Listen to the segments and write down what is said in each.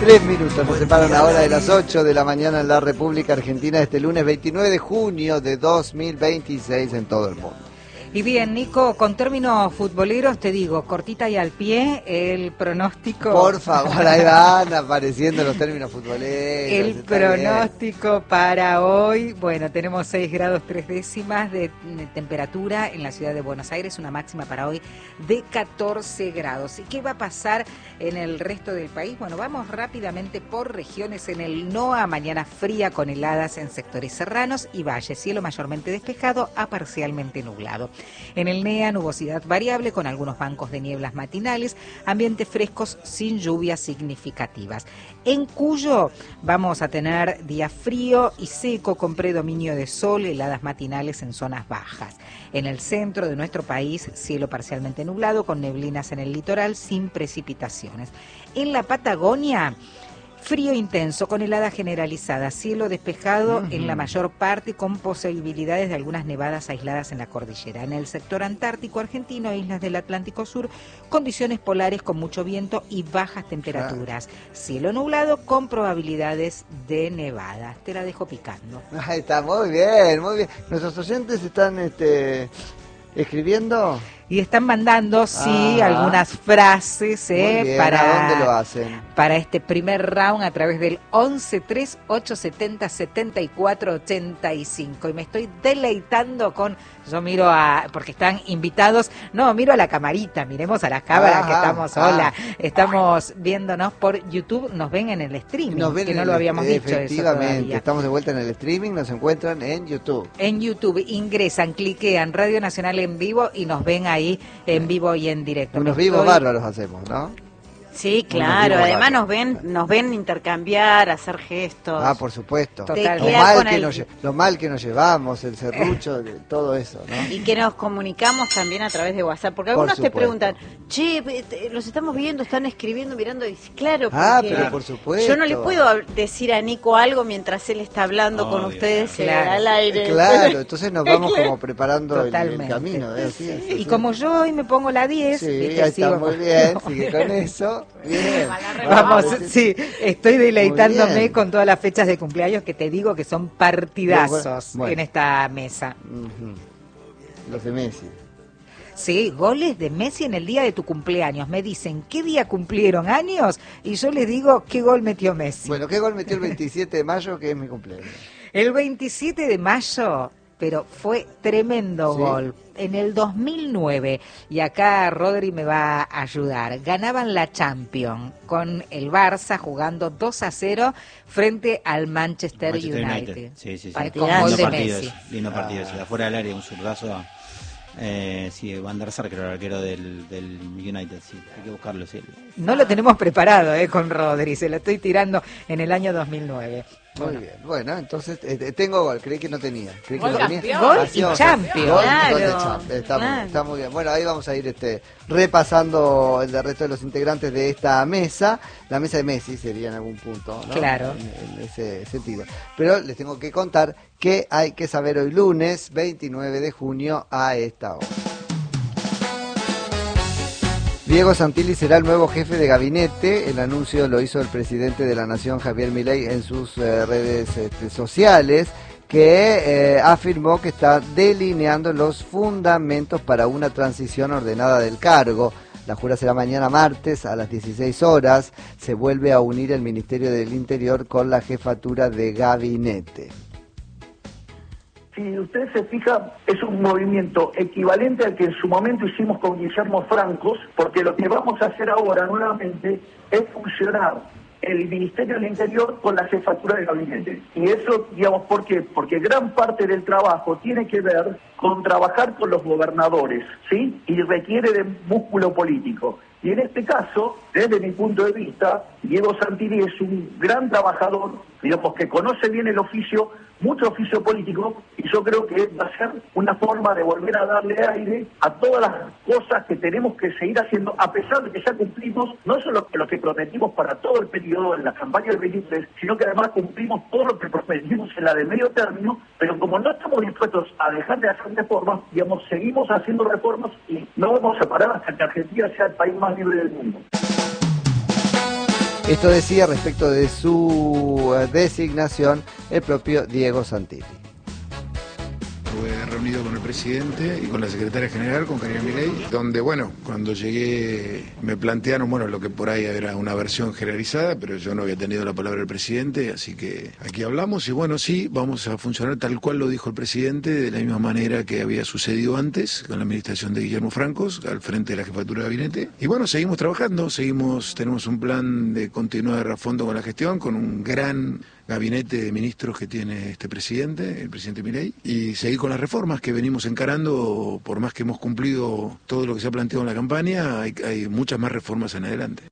3 minutos nos separan ahora de las 8 de la mañana en la República Argentina, este lunes 29 de junio de 2026 en todo el mundo. Y bien, Nico, con términos futboleros te digo, cortita y al pie, el pronóstico... Por favor, ahí van apareciendo los términos futboleros. El pronóstico para hoy, bueno, tenemos 6 grados 3 décimas de temperatura en la ciudad de Buenos Aires, una máxima para hoy de 14 grados. ¿Y qué va a pasar en el resto del país? Bueno, vamos rápidamente por regiones. En el NOA, mañana fría con heladas en sectores serranos y valles, cielo mayormente despejado a parcialmente nublado. En el NEA, nubosidad variable con algunos bancos de nieblas matinales, ambientes frescos sin lluvias significativas. En Cuyo vamos a tener día frío y seco con predominio de sol, heladas matinales en zonas bajas. En el centro de nuestro país, cielo parcialmente nublado con neblinas en el litoral sin precipitaciones. En la Patagonia, frío intenso con helada generalizada, cielo despejado en la mayor parte con posibilidades de algunas nevadas aisladas en la cordillera. En el sector antártico argentino e islas del Atlántico Sur, condiciones polares con mucho viento y bajas temperaturas. Cielo nublado con probabilidades de nevadas. Te la dejo picando. Ahí está, muy bien, muy bien. Nuestros oyentes están escribiendo... Y están mandando, sí, algunas frases bien, para... ¿a dónde lo hacen? Para este primer round a través del 1138707485. Y me estoy deleitando con... Yo miro porque están invitados... No, miro a la camarita, miremos a la cámara que estamos... Hola, estamos viéndonos por YouTube, nos ven en el streaming, que no lo habíamos dicho eso efectivamente, estamos de vuelta en el streaming, nos encuentran en YouTube. En YouTube, ingresan, cliquean Radio Nacional en vivo y nos ven ahí en vivo y en directo. Unos vivos bárbaros hacemos, ¿no? Sí, claro, además nos ven intercambiar, hacer gestos. Ah, por supuesto. Lo mal que nos llevamos, el serrucho, todo eso, ¿no? Y que nos comunicamos también a través de WhatsApp, porque algunos te preguntan, che, los estamos viendo, están escribiendo, mirando, y claro, pero por supuesto. Yo no le puedo decir a Nico algo mientras él está hablando con ustedes al aire. Claro, entonces nos vamos como preparando el camino. Sí. Y como yo hoy me pongo la 10, sí, ahí está, muy bien, sigue con eso. Bien. Vamos, sí, estoy deleitándome con todas las fechas de cumpleaños que te digo que son partidazos en esta mesa. Los de Messi. Sí, goles de Messi en el día de tu cumpleaños. Me dicen, ¿qué día cumplieron años? Y yo les digo, ¿qué gol metió Messi? Bueno, ¿qué gol metió el 27 de mayo, que es mi cumpleaños? El 27 de mayo... pero fue tremendo gol. En el 2009, y acá Rodri me va a ayudar, ganaban la Champions con el Barça jugando 2-0 frente al Manchester United. Sí. Con gol de Messi. Lindo partido ese, de afuera del área, un zurdazo. Sí, Van der Sar, creo, el arquero del United, sí, hay que buscarlo, sí. No lo tenemos preparado con Rodri, se lo estoy tirando en el año 2009. Muy bien, bueno, entonces tengo gol, creí que no tenía. Gol y Champions. Claro. Está muy bien. Bueno, ahí vamos a ir repasando el resto de los integrantes de esta mesa. La mesa de Messi sería en algún punto, ¿no? Claro. En ese sentido. Pero les tengo que contar que hay que saber hoy lunes 29 de junio a esta hora. Diego Santilli será el nuevo jefe de gabinete. El anuncio lo hizo el presidente de la Nación, Javier Milei, en sus redes sociales, que afirmó que está delineando los fundamentos para una transición ordenada del cargo. La jura será mañana martes a las 16 horas. Se vuelve a unir el Ministerio del Interior con la jefatura de gabinete. Si usted se fija, es un movimiento equivalente al que en su momento hicimos con Guillermo Francos, porque lo que vamos a hacer ahora nuevamente es fusionar el Ministerio del Interior con la jefatura de gabinete. Y eso, digamos, ¿por qué? Porque gran parte del trabajo tiene que ver con trabajar con los gobernadores, ¿sí? Y requiere de músculo político. Y en este caso, desde mi punto de vista, Diego Santilli es un gran trabajador, digamos, que conoce bien el oficio, mucho oficio político, y yo creo que va a ser una forma de volver a darle aire a todas las cosas que tenemos que seguir haciendo, a pesar de que ya cumplimos no solo lo que prometimos para todo el periodo en la campaña del 23, sino que además cumplimos todo lo que prometimos en la de medio término, pero como no estamos dispuestos a dejar de hacer reformas, digamos, seguimos haciendo reformas y no vamos a parar hasta que Argentina sea el país más libre del mundo. Esto decía respecto de su designación el propio Diego Santilli. Estuve reunido con el presidente y con la secretaria general, con Karina Milei, donde, bueno, cuando llegué me plantearon, bueno, lo que por ahí era una versión generalizada, pero yo no había tenido la palabra del presidente, así que aquí hablamos y bueno, sí, vamos a funcionar tal cual lo dijo el presidente, de la misma manera que había sucedido antes, con la administración de Guillermo Francos, al frente de la jefatura de gabinete. Y bueno, seguimos trabajando, tenemos un plan de continuar a fondo con la gestión, con un gran gabinete de ministros que tiene este presidente, el presidente Milei, y seguir con las reformas que venimos encarando. Por más que hemos cumplido todo lo que se ha planteado en la campaña, hay muchas más reformas en adelante.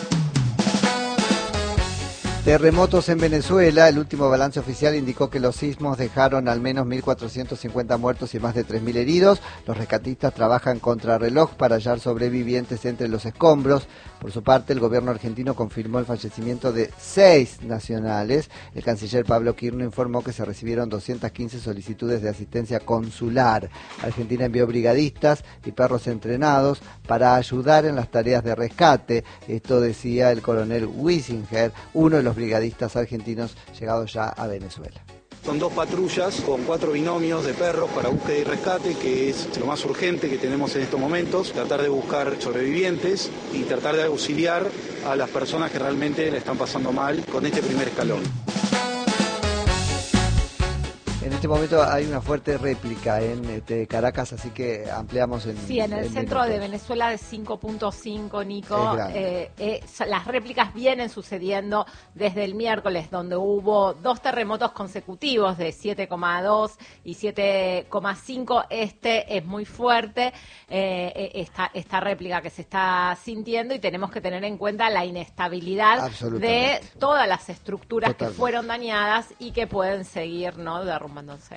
Terremotos en Venezuela. El último balance oficial indicó que los sismos dejaron al menos 1.450 muertos y más de 3.000 heridos. Los rescatistas trabajan contra reloj para hallar sobrevivientes entre los escombros. Por su parte, el gobierno argentino confirmó el fallecimiento de 6 nacionales. El canciller Pablo Quirno informó que se recibieron 215 solicitudes de asistencia consular. Argentina envió brigadistas y perros entrenados para ayudar en las tareas de rescate. Esto decía el coronel Wiesinger, uno de los brigadistas argentinos llegados ya a Venezuela. Son 2 patrullas con 4 binomios de perros para búsqueda y rescate, que es lo más urgente que tenemos en estos momentos, tratar de buscar sobrevivientes y tratar de auxiliar a las personas que realmente la están pasando mal con este primer escalón. En este momento hay una fuerte réplica en Caracas, así que ampliamos en... Sí, en el centro minutos. de Venezuela de 5.5, Nico. Las réplicas vienen sucediendo desde el miércoles, donde hubo 2 terremotos consecutivos de 7,2 y 7,5. Este es muy fuerte, esta réplica que se está sintiendo, y tenemos que tener en cuenta la inestabilidad de todas las estructuras que fueron dañadas y que pueden seguir, ¿no?, derrumbándose.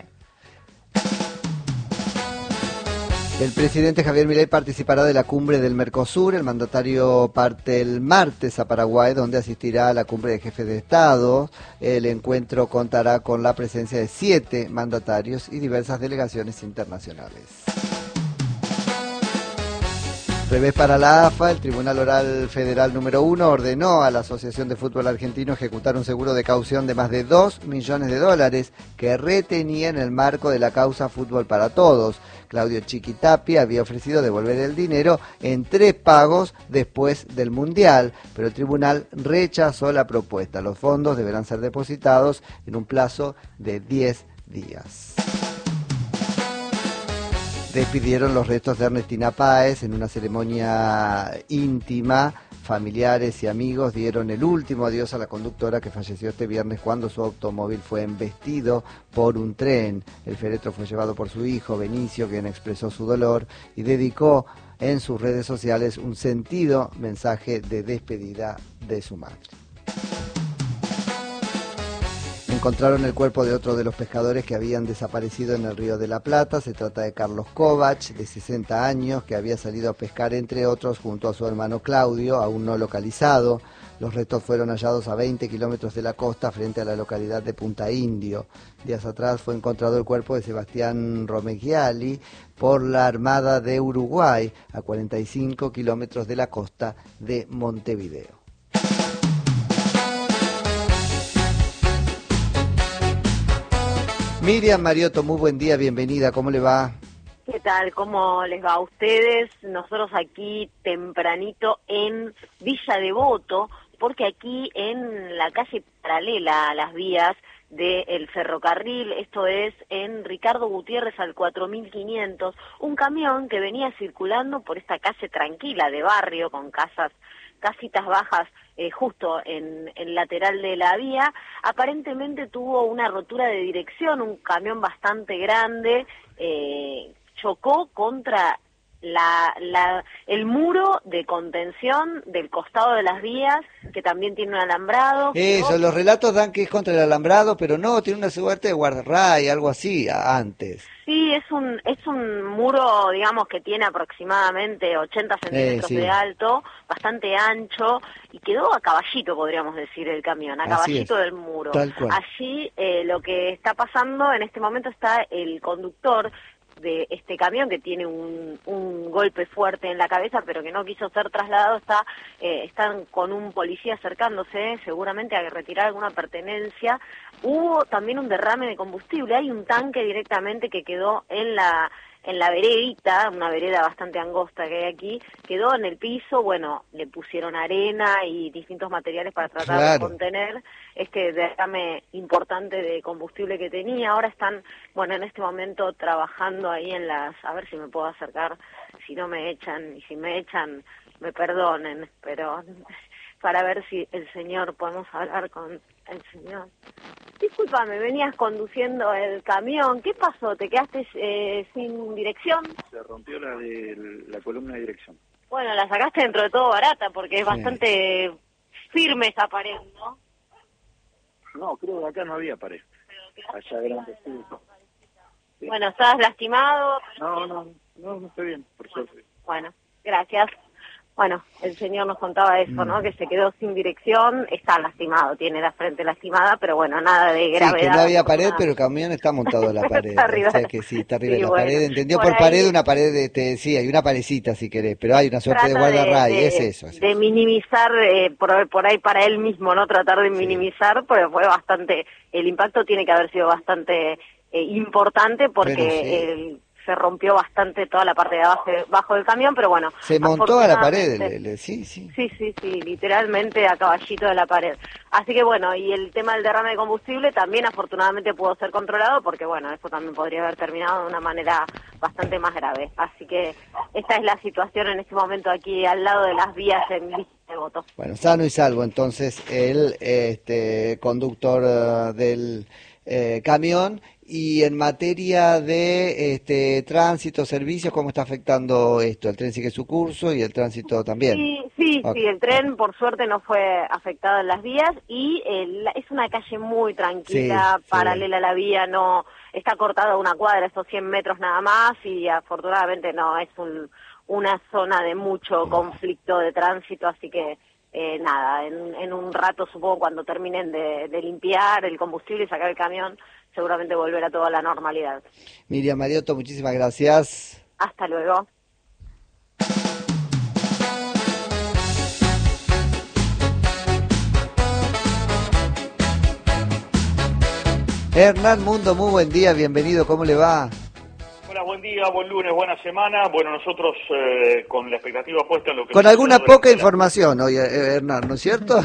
El presidente Javier Milei participará de la cumbre del Mercosur. El mandatario parte el martes a Paraguay, donde asistirá a la cumbre de jefes de Estado. El encuentro contará con la presencia de 7 mandatarios y diversas delegaciones internacionales. Revés para la AFA. El Tribunal Oral Federal número 1 ordenó a la Asociación de Fútbol Argentino ejecutar un seguro de caución de más de $2 millones que retenía en el marco de la causa Fútbol para Todos. Claudio Chiquitapia había ofrecido devolver el dinero en 3 pagos después del Mundial, pero el tribunal rechazó la propuesta. Los fondos deberán ser depositados en un plazo de 10 días. Despidieron los restos de Ernestina Páez en una ceremonia íntima. Familiares y amigos dieron el último adiós a la conductora que falleció este viernes cuando su automóvil fue embestido por un tren. El féretro fue llevado por su hijo, Benicio, quien expresó su dolor y dedicó en sus redes sociales un sentido mensaje de despedida de su madre. Encontraron el cuerpo de otro de los pescadores que habían desaparecido en el Río de la Plata. Se trata de Carlos Kovac, de 60 años, que había salido a pescar, entre otros, junto a su hermano Claudio, aún no localizado. Los restos fueron hallados a 20 kilómetros de la costa, frente a la localidad de Punta Indio. Días atrás fue encontrado el cuerpo de Sebastián Romegiali por la Armada de Uruguay, a 45 kilómetros de la costa de Montevideo. Miriam Mariotto, muy buen día, bienvenida, ¿cómo le va? ¿Qué tal? ¿Cómo les va a ustedes? Nosotros aquí tempranito en Villa Devoto, porque aquí en la calle paralela a las vías del ferrocarril, esto es en Ricardo Gutiérrez al 4500, un camión que venía circulando por esta calle tranquila de barrio con casitas bajas justo en el lateral de la vía, aparentemente tuvo una rotura de dirección, un camión bastante grande, chocó contra el muro de contención del costado de las vías, que también tiene un alambrado. Eso, los relatos dan que es contra el alambrado, pero no, tiene una suerte de guardarray, algo así, antes. Sí, es un muro, digamos, que tiene aproximadamente 80 centímetros de alto, bastante ancho, y quedó a caballito, podríamos decir, el camión, a caballito del muro. Tal cual. Allí lo que está pasando, en este momento está el conductor de este camión, que tiene un golpe fuerte en la cabeza, pero que no quiso ser trasladado, están con un policía acercándose, seguramente a retirar alguna pertenencia. Hubo también un derrame de combustible, hay un tanque directamente que quedó en la veredita, una vereda bastante angosta que hay aquí, quedó en el piso. Bueno, le pusieron arena y distintos materiales para tratar de contener este derrame importante de combustible que tenía. Ahora están, bueno, en este momento trabajando ahí a ver si me puedo acercar, si no me echan, y si me echan, me perdonen, pero para ver si el señor, podemos hablar con el señor. Discúlpame, venías conduciendo el camión, ¿qué pasó? ¿Te quedaste sin dirección? Se rompió la columna de dirección. Bueno, la sacaste dentro de todo barata, porque es bastante firme esa pared, ¿no? No, creo que acá no había pared. Allá grande, sí. Bueno, ¿estás lastimado? No estoy bien, por suerte. Bueno, gracias. Bueno, el señor nos contaba eso, ¿no? Que se quedó sin dirección, está lastimado, tiene la frente lastimada, pero bueno, nada de gravedad. Sí, que no había pared, pero el camión está montado en la pared. Está arriba. O sea que sí, está arriba de la bueno, pared. Entendió por pared una pared, sí, hay una paredcita si querés, pero hay una suerte de guardarray, es eso. De minimizar, por ahí para él mismo, ¿no? Tratar de minimizar, pero fue bastante, el impacto tiene que haber sido bastante importante, porque se rompió bastante toda la parte de abajo del camión, pero bueno. Se montó a la pared, sí. Sí, literalmente a caballito de la pared. Así que bueno, y el tema del derrame de combustible también afortunadamente pudo ser controlado, porque bueno, eso también podría haber terminado de una manera bastante más grave. Así que esta es la situación en este momento aquí al lado de las vías en Villa Devoto. Bueno, sano y salvo entonces el conductor del camión. Y en materia de tránsito, servicios, ¿cómo está afectando esto? ¿El tren sigue su curso y el tránsito también? Sí, el tren por suerte no fue afectado en las vías y es una calle muy tranquila, paralela a la vía, no está cortada una cuadra, esos 100 metros nada más, y afortunadamente no es una zona de mucho conflicto de tránsito, así que nada, en un rato supongo cuando terminen de limpiar el combustible y sacar el camión, seguramente volverá todo a la normalidad. Miriam Mariotto, muchísimas gracias. Hasta luego. Hernán Mundo, muy buen día, bienvenido, ¿cómo le va? Hola, buen día, buen lunes, buena semana. Bueno, nosotros con la expectativa puesta en lo que... Con alguna poca información hoy, Hernán, ¿no es cierto?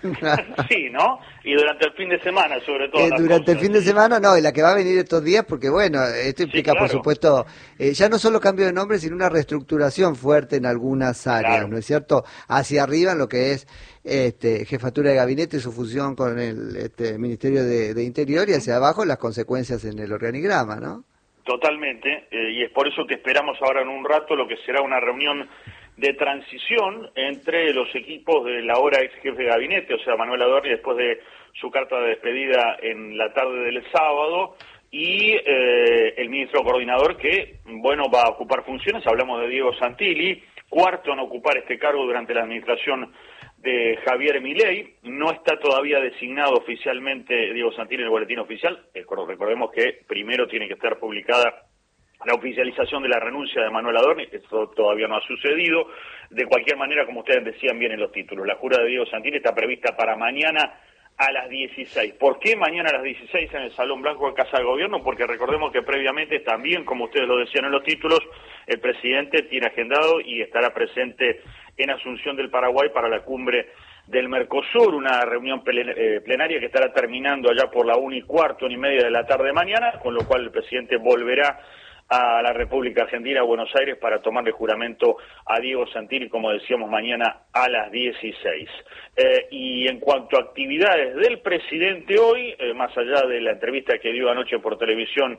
Sí, ¿no? Y durante el fin de semana, sobre todo. Durante el fin de semana, no, y la que va a venir estos días, porque bueno, esto implica, por supuesto, ya no solo cambio de nombre, sino una reestructuración fuerte en algunas áreas, ¿no es cierto? Hacia arriba en lo que es jefatura de gabinete, su fusión con el Ministerio de Interior, y hacia abajo las consecuencias en el organigrama, ¿no? Totalmente, y es por eso que esperamos ahora en un rato lo que será una reunión de transición entre los equipos de la ahora ex jefe de gabinete, o sea, Manuel Adorni, después de su carta de despedida en la tarde del sábado, y el ministro coordinador que, bueno, va a ocupar funciones. Hablamos de Diego Santilli, cuarto en ocupar este cargo durante la administración de Javier Milei. No está todavía designado oficialmente Diego Santilli en el boletín oficial. Recordemos que primero tiene que estar publicada la oficialización de la renuncia de Manuel Adorni. Eso todavía no ha sucedido. De cualquier manera, como ustedes decían bien en los títulos, la jura de Diego Santilli está prevista para mañana a las 16. ¿Por qué mañana a las 16 en el Salón Blanco de Casa de Gobierno? Porque recordemos que previamente también, como ustedes lo decían en los títulos, el presidente tiene agendado y estará presente en Asunción del Paraguay para la cumbre del Mercosur, una reunión plenaria que estará terminando allá por la 1:15, 1:30 de la tarde de mañana, con lo cual el presidente volverá a la República Argentina, a Buenos Aires, para tomarle juramento a Diego Santilli, como decíamos, mañana a las 16. Y en cuanto a actividades del presidente hoy, más allá de la entrevista que dio anoche por televisión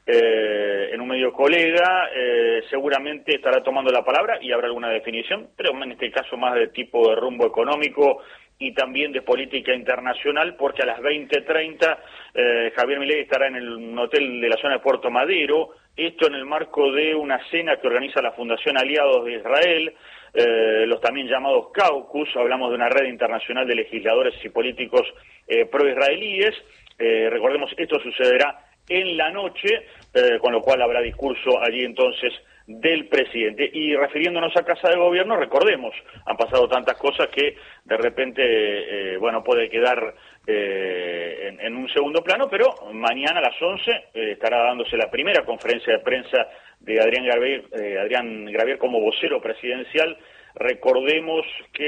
en un medio colega, seguramente estará tomando la palabra y habrá alguna definición, pero en este caso más de tipo de rumbo económico y también de política internacional, porque a las 20:30 Javier Milei estará en un hotel de la zona de Puerto Madero, esto en el marco de una cena que organiza la Fundación Aliados de Israel, los también llamados Caucus. Hablamos de una red internacional de legisladores y políticos pro-israelíes. Recordemos, esto sucederá en la noche, con lo cual habrá discurso allí entonces del presidente. Y refiriéndonos a Casa de Gobierno, recordemos, han pasado tantas cosas que de repente, puede quedar en un segundo plano, pero mañana a las 11 estará dándose la primera conferencia de prensa de Adrián Gravier como vocero presidencial. Recordemos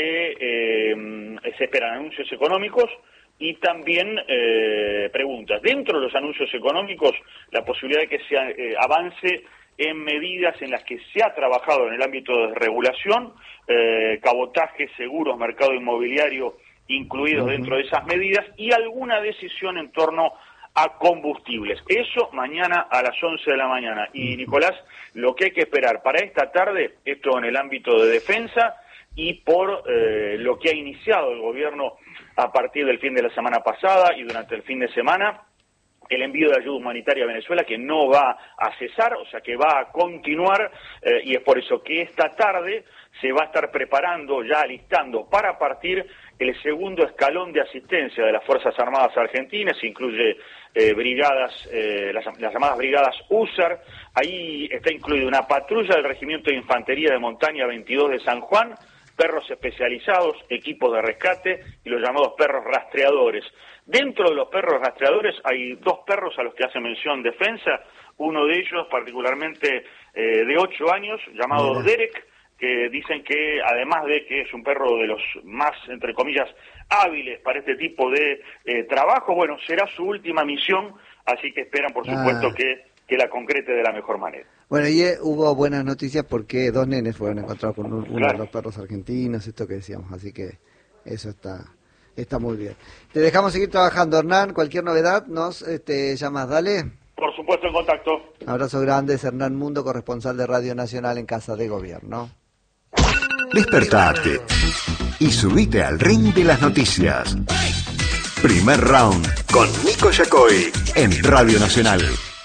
que se esperan anuncios económicos y también preguntas. Dentro de los anuncios económicos, la posibilidad de que se avance en medidas en las que se ha trabajado en el ámbito de regulación, cabotaje, seguros, mercado inmobiliario incluidos dentro de esas medidas, y alguna decisión en torno a combustibles. Eso mañana a las 11 de la mañana. Y Nicolás, lo que hay que esperar para esta tarde, esto en el ámbito de defensa, y por lo que ha iniciado el gobierno a partir del fin de la semana pasada y durante el fin de semana, el envío de ayuda humanitaria a Venezuela, que no va a cesar, o sea que va a continuar, y es por eso que esta tarde se va a estar preparando, ya alistando para partir el segundo escalón de asistencia de las Fuerzas Armadas Argentinas. Incluye brigadas, las llamadas brigadas USAR. Ahí está incluida una patrulla del Regimiento de Infantería de Montaña 22 de San Juan, perros especializados, equipos de rescate y los llamados perros rastreadores. Dentro de los perros rastreadores hay 2 perros a los que hace mención Defensa, uno de ellos particularmente de 8 años, llamado Derek, que dicen que además de que es un perro de los más, entre comillas, hábiles para este tipo de trabajo, será su última misión, así que esperan por supuesto que la concrete de la mejor manera. Bueno, y hubo buenas noticias porque 2 nenes fueron encontrados con uno de los perros argentinos, esto que decíamos, así que eso está muy bien. Te dejamos seguir trabajando, Hernán. Cualquier novedad nos llamas, dale. Por supuesto, en contacto. Abrazo grande, es Hernán Mundo, corresponsal de Radio Nacional en Casa de Gobierno. Despertate y subite al ring de las noticias. Primer round con Nico Yacoy en Radio Nacional.